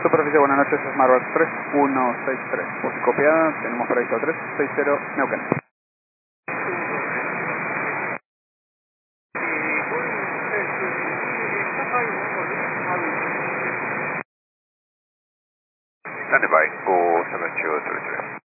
Superficie, buenas noches, Smartbox 3163. Voz copiada, tenemos previsto 360 Neuquén. Standing by, go 7233.